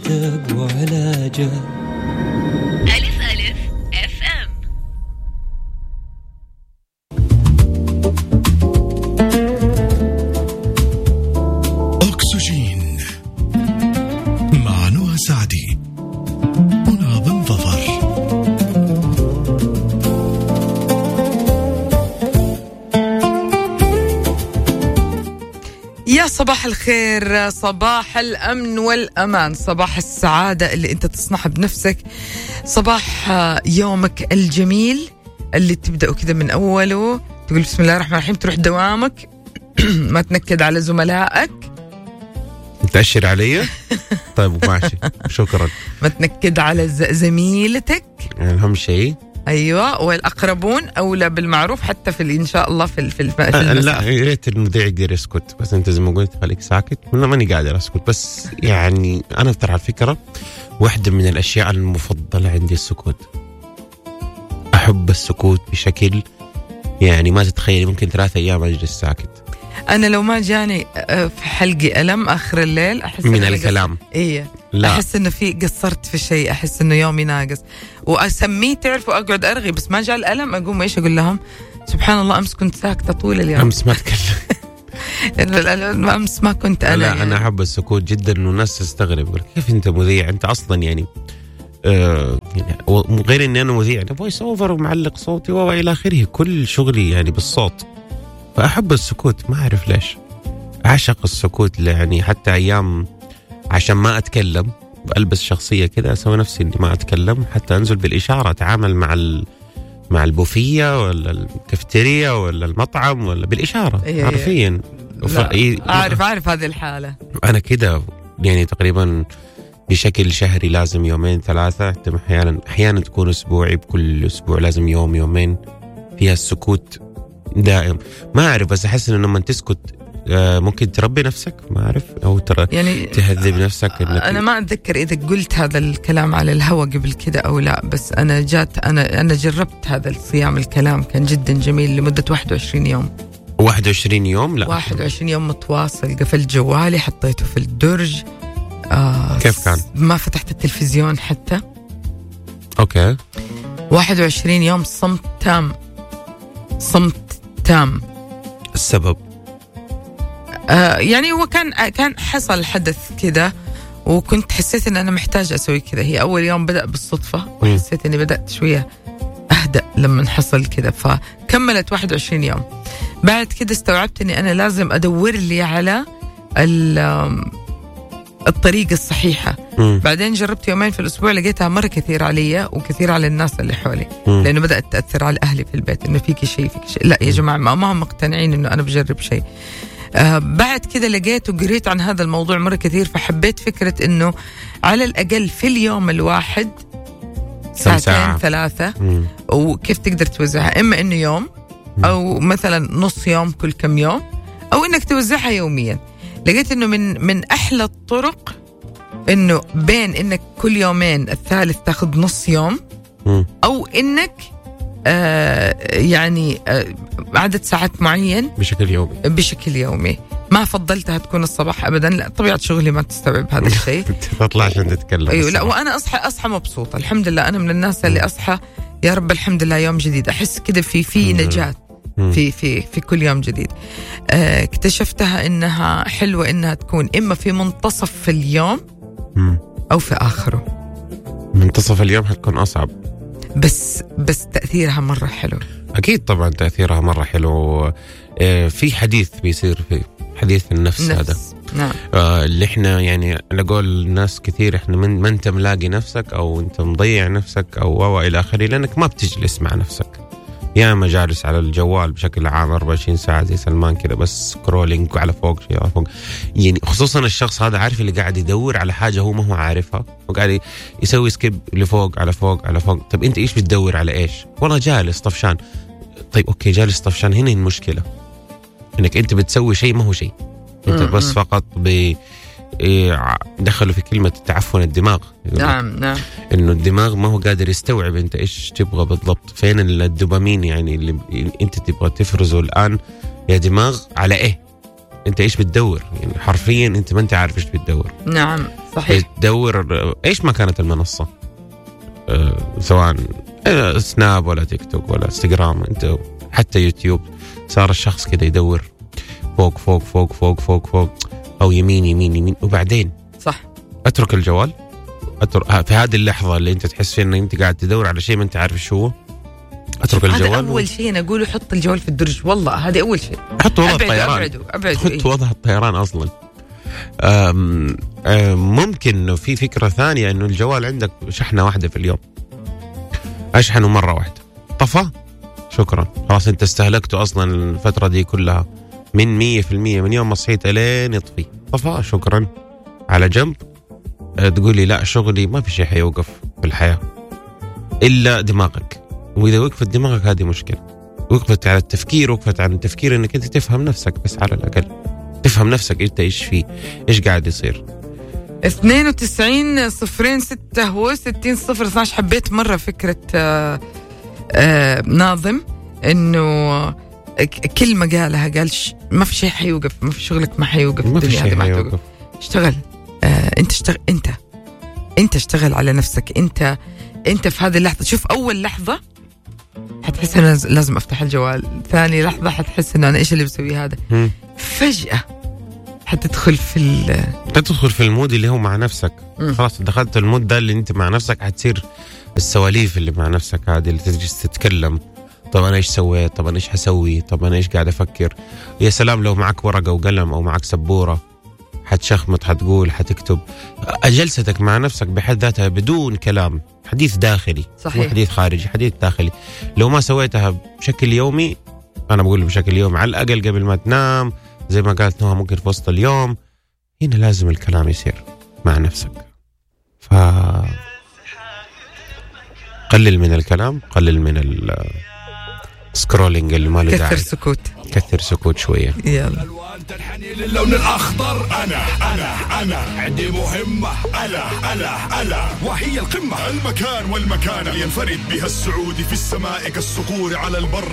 مشتاق وعلاجه. ألف ألف FM. أكسجين مع نوى سعدي. هنا بن ظفر. يا صباح الخير، صباح الأمن والأمان، صباح السعادة اللي أنت تصنعها بنفسك، صباح يومك الجميل اللي تبدأ كده من أوله تقول بسم الله الرحمن الرحيم، تروح دوامك ما تنكد على زملائك. تأشر علي؟ طيب ماشي، شكرا. ما تنكد على زميلتك، أهم شيء. أيوة، والأقربون أولى بالمعروف حتى في إن شاء الله في لا، يا ريت المذيع يقدر يسكت، بس أنت زي ما قلت خليك ساكت. ولا ماني قادر أسكت، بس يعني أنا ترى على فكرة واحدة من الأشياء المفضلة عندي السكوت. أحب السكوت بشكل يعني ما تتخيل. ممكن 3 أيام أجلس ساكت. أنا لو ما جاني في حلقي ألم آخر الليل أحس من الكلام. إيه، لا. أحس إنه في قصرت في شيء، أحس إنه يومي ناقص وأسميه تعرفوا أقعد أرغي، بس ما جاء الألم أقوم إيش أقول لهم سبحان الله أمس كنت ساكتة طول اليوم. أمس ما تكلم. أمس ما كنت أنا. لا يعني. أنا أحب السكوت جدا، والناس تستغرب يقول كيف أنت مذيع؟ أنت أصلا يعني يعني غير إني أنا مذيع، أنا فويس أوفر ومعلق صوتي وإلى آخره، كل شغلي يعني بالصوت. فأحب السكوت، ما أعرف ليش أعشق السكوت. يعني حتى أيام عشان ما أتكلم ألبس شخصية كده، أسوي نفسي إني ما أتكلم، حتى أنزل بالإشارة أتعامل مع البوفية ولا الكافتيريا ولا المطعم ولا بالإشارة. إيه حرفيا. أعرف هذه الحالة. أنا كده يعني تقريبا بشكل شهري لازم 2-3 يوم، أحيانا تكون أسبوعي، بكل أسبوع لازم 1-2 فيها السكوت دائم. ما أعرف، بس أحس إنه لما تسكت ممكن تربي نفسك، ما أعرف، أو يعني تهذب نفسك. أنا ما أتذكر إذا قلت هذا الكلام على الهوى قبل كده أو لا، بس أنا جربت هذا الصيام. الكلام كان جدا جميل لمدة 21 يوم. 21 يوم؟ لا 21 يوم متواصل. قفلت جوالي، حطيته في الدرج. كيف كان؟ ما فتحت التلفزيون حتى. أوكي. 21 يوم صمت تام. السبب؟ يعني هو كان حصل حدث كده، وكنت حسيت ان انا محتاج اسوي كذا. هي اول يوم بدأ بالصدفة، وحسيت اني بدأت شوية اهدأ لما حصل كذا، فكملت 21 يوم. بعد كده استوعبت اني انا لازم ادور لي على الطريقة الصحيحة. بعدين جربت 2 في الأسبوع، لقيتها مرة كثير علي وكثير على الناس اللي حولي، لأنه بدأت تأثر على أهلي في البيت، إنه فيك شيء. لا يا جماعة، ما هم مقتنعين إنه أنا بجرب شيء. بعد كده لقيت وقريت عن هذا الموضوع مرة كثير، فحبيت فكرة إنه على الأقل في اليوم الواحد 2-3 وكيف تقدر توزعها، إما إنه يوم أو مثلا نص يوم كل كم يوم، أو إنك توزعها يوميا. لقيت إنه من أحلى الطرق إنه بين إنك كل يومين الثالث تاخذ نص يوم، أو إنك يعني عدد ساعات معين بشكل يومي. ما فضلتها تكون الصباح أبدا، لا، طبيعة شغلي ما تستوعب هذا الشيء. تطلع عشان تتكلم. أيوة، لا، وأنا أصحى مبسوطة الحمد لله. أنا من الناس اللي أصحى يا رب الحمد لله يوم جديد، أحس كده في نجاة في كل يوم جديد. اكتشفتها إنها حلوة، إنها تكون إما في منتصف اليوم أو في آخره. منتصف اليوم حتكون أصعب، بس تأثيرها مرة حلو. أكيد طبعا تأثيرها مرة حلو. في حديث بيصير، في حديث النفس هذا. نعم. اللي احنا يعني نقول الناس كثير احنا ما انت ملاقي نفسك، او انت مضيع نفسك، او الى اخره، لانك ما بتجلس مع نفسك. يا ما جالس على الجوال بشكل عام 24 ساعة زي سلمان كده، بس سكرولينج على فوق شيء على فوق. يعني خصوصا الشخص هذا، عارف، اللي قاعد يدور على حاجة هو ما هو عارفها، وقاعد يسوي سكيب لفوق على فوق على فوق. طب انت ايش بتدور على ايش؟ والله جالس طفشان. طيب اوكي، جالس طفشان، هنا المشكلة انك انت بتسوي شيء ما هو شيء، انت بس فقط دخلوا في كلمة تعفن الدماغ. نعم. انه الدماغ ما هو قادر يستوعب انت ايش تبغى بالضبط، فين الدوبامين يعني اللي انت تبغى تفرزه الان يا دماغ، على ايه؟ انت ايش بتدور؟ يعني حرفيا انت ما انت عارف ايش بتدور. نعم. صحيح. تدور ايش ما كانت المنصه، سواء سناب ولا تيك توك ولا انستغرام، انت حتى يوتيوب، صار الشخص كده يدور فوق فوق فوق فوق فوق فوق او يمين يمين يمين، وبعدين صح اترك الجوال. في هذه اللحظه اللي انت تحس فيها ان انت قاعد تدور على شيء ما انت عارف شو هو، اترك الجوال. هذا اول شيء انا اقوله، حط الجوال في الدرج، والله هذا اول شيء. حط وضع الطيران، ابعده حط وضع الطيران اصلا. ممكن انه في فكره ثانيه، انه الجوال عندك شحنه واحده في اليوم، اشحنه مره واحده، طفى شكرا، خلاص انت استهلكته اصلا الفتره دي كلها من 100% من يوم ما صحيت الين يطفي، طفى شكرا، على جنب. تقولي لا شغلي ما في شيء حيوقف في الحياه الا دماغك، واذا وقفت دماغك هذه مشكله. وقفت على التفكير، وقفت عن التفكير انك انت تفهم نفسك، بس على الاقل تفهم نفسك انت ايش فيه، ايش قاعد يصير. 92-06-60-12. حبيت مرة فكرة ناظم انه كلمة قالها، قال ما في شيء حيوقف، ما في شغلك ما حيوقف، ما في الدنيا شيء ما حيوقف. اشتغل. انت اشتغل على نفسك. انت في هذه اللحظة، شوف اول لحظة حتحس انه لازم افتح الجوال، ثاني لحظة حتحس انه انا ايش اللي بسوي هذا، فجأة حتدخل في المود اللي هو مع نفسك. خلاص دخلت المود ده اللي انت مع نفسك، حتصير السواليف اللي مع نفسك هذه اللي تجلس تتكلم. طب انا ايش سويت، طب انا ايش حسوي، طب انا ايش قاعد افكر. يا سلام لو معك ورقة وقلم او معك سبورة، حتشخمط، حتقول، حتكتب. جلستك مع نفسك بحد ذاتها بدون كلام، حديث داخلي، صحيح. حديث خارجي، حديث داخلي. لو ما سويتها بشكل يومي، انا بقول بشكل يومي على الاقل قبل ما تنام، زي ما قالت نوها ممكن في وسط اليوم، هنا لازم الكلام يصير مع نفسك. قلل من الكلام، قلل من السكرولينج اللي ما له داعي، كثر سكوت شوية. يلا تنحني للون الأخضر، أنا عندي مهمة، ألا وهي القمة، المكان والمكانة ينفرد بها السعودي في السماء كالصقور على البر.